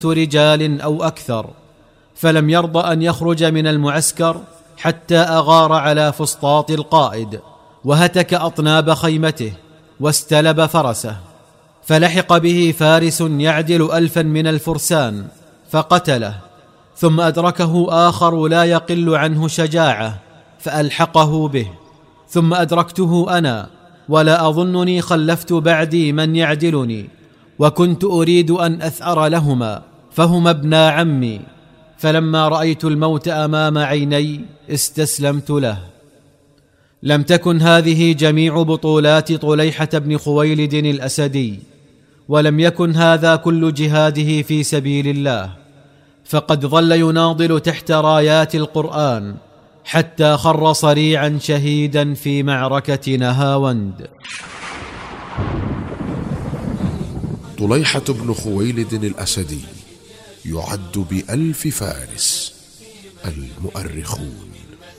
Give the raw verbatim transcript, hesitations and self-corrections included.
رجال أو أكثر، فلم يرض أن يخرج من المعسكر حتى أغار على فسطاط القائد وهتك أطناب خيمته واستلب فرسه، فلحق به فارس يعدل ألفا من الفرسان فقتله، ثم أدركه آخر لا يقل عنه شجاعة فألحقه به، ثم أدركته أنا ولا أظنني خلفت بعدي من يعدلني، وكنت أريد أن أثأر لهما فهما ابنا عمي، فلما رأيت الموت أمام عيني استسلمت له. لم تكن هذه جميع بطولات طليحة بن خويلد الأسدي، ولم يكن هذا كل جهاده في سبيل الله، فقد ظل يناضل تحت رايات القرآن حتى خر صريعا شهيدا في معركة نهاوند. طليحة بن خويلد الأسدي يعد بألف فارس. المؤرخون